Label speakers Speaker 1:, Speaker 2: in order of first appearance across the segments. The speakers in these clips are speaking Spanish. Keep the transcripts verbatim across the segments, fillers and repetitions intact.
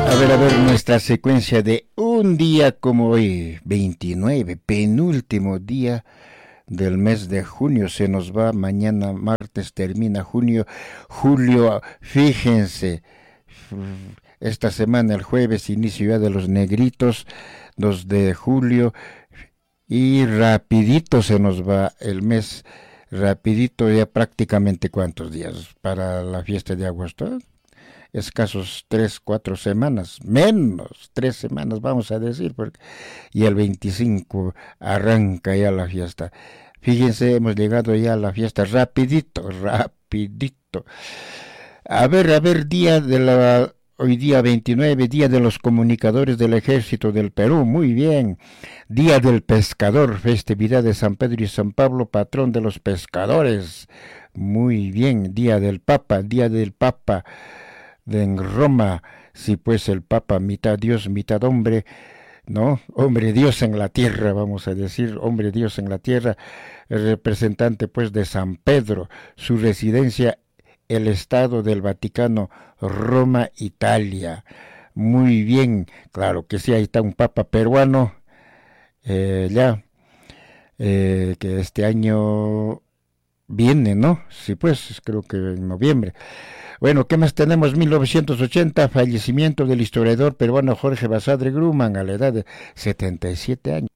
Speaker 1: A ver, a ver, nuestra secuencia de un día como hoy, veintinueve, penúltimo día del mes de junio, se nos va, mañana martes termina junio, julio, fíjense, esta semana el jueves inicio ya de los negritos, dos de julio, y rapidito se nos va el mes, rapidito ya prácticamente cuántos días para la fiesta de agosto, escasos tres, cuatro semanas, menos tres semanas vamos a decir, porque y el veinticinco arranca ya la fiesta. Fíjense, hemos llegado ya a la fiesta rapidito, rapidito. A ver, a ver, día de la, hoy día veintinueve, día de los comunicadores del Ejército del Perú, muy bien. Día del pescador, festividad de San Pedro y San Pablo, patrón de los pescadores. Muy bien, día del Papa, día del Papa. De en Roma, si pues el Papa, mitad Dios, mitad hombre, ¿no? Hombre Dios en la tierra, vamos a decir, hombre Dios en la tierra, el representante pues de San Pedro, su residencia, el Estado del Vaticano, Roma, Italia. Muy bien, claro que sí, ahí está un Papa peruano, eh, ya, eh, que este año viene, ¿no? Sí, pues, creo que en noviembre. Bueno, ¿qué más tenemos? mil novecientos ochenta, fallecimiento del historiador peruano Jorge Basadre Grumman a la edad de setenta y siete años.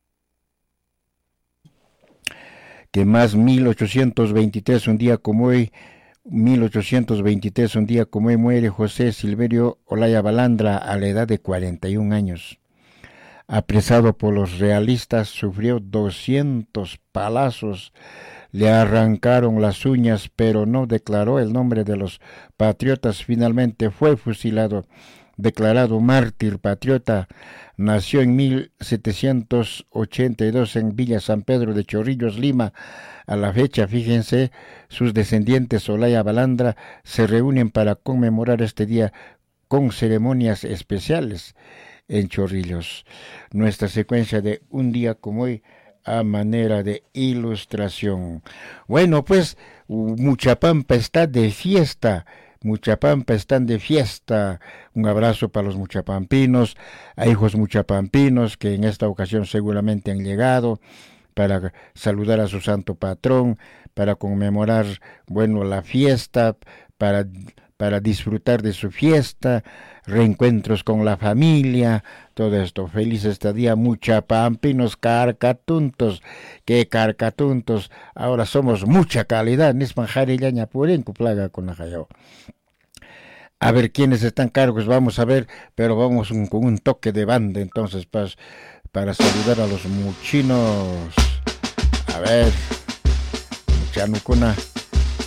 Speaker 1: ¿Qué más? mil ochocientos veintitrés, un día como hoy, mil ochocientos veintitrés, un día como hoy, muere José Silverio Olaya Balandra a la edad de cuarenta y un años. Apresado por los realistas, sufrió doscientos palazos. Le arrancaron las uñas, pero no declaró el nombre de los patriotas. Finalmente fue fusilado, declarado mártir patriota. Nació en mil setecientos ochenta y dos en Villa San Pedro de Chorrillos, Lima. A la fecha, fíjense, sus descendientes Olaya Balandra se reúnen para conmemorar este día con ceremonias especiales en Chorrillos. Nuestra secuencia de un día como hoy, a manera de ilustración. Bueno, pues Muchapampa está de fiesta, Muchapampa están de fiesta. Un abrazo para los muchapampinos, a hijos muchapampinos que en esta ocasión seguramente han llegado para saludar a su santo patrón, para conmemorar, bueno, la fiesta, para para disfrutar de su fiesta, reencuentros con la familia, todo esto. Feliz este día, muchapampinos carcatuntos, que carcatuntos, ahora somos mucha calidad, nismanjari llaña purenco plaga con la. A ver quiénes están cargos, vamos a ver, pero vamos un, con un toque de banda entonces para, para saludar a los muchinos. A ver, muchanucuna.